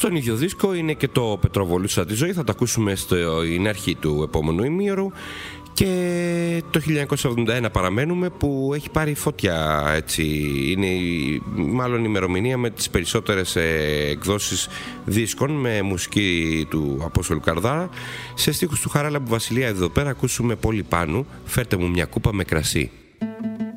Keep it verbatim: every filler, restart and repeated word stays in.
Στον ίδιο δίσκο είναι και το Πετροβολούσα τη ζωή, θα το ακούσουμε στην αρχή του επόμενου ημίωρου. Και το χίλια εννιακόσια εβδομήντα ένα παραμένουμε, που έχει πάρει φωτιά, έτσι. Είναι μάλλον η ημερομηνία με τις περισσότερες εκδόσεις δίσκων, με μουσική του Απόστολου Καρδάρα. Σε στίχους του Χαράλαμπου Βασιλεία εδώ πέρα ακούσουμε Πολύ Πάνου, φέρτε μου μια κούπα με κρασί.